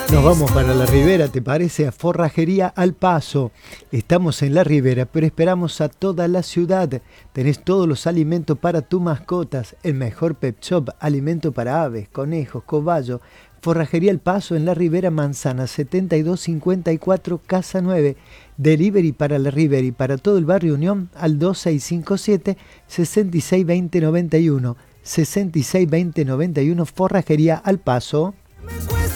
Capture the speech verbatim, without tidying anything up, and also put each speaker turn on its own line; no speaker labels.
Nos vamos para la Ribera, ¿te parece? A Forrajería Al Paso. Estamos en la Ribera, pero esperamos a toda la ciudad. Tenés todos los alimentos para tus mascotas, el mejor pet shop, alimento para aves, conejos, cobayos. Forrajería Al Paso en la Ribera Manzana setenta y dos cincuenta y cuatro, Casa nueve. Delivery para la Ribera y para todo el barrio Unión al dos seis cinco siete, seis seis dos cero nueve uno. seis seis dos cero nueve uno, Forrajería Al Paso.